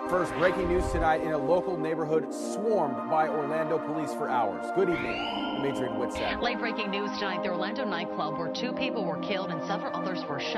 First, breaking news tonight in a local neighborhood swarmed by Orlando police for hours. Good evening, I'm Adrian Whitsack. Late breaking news tonight, the Orlando nightclub where 2 people were killed and several others were shot.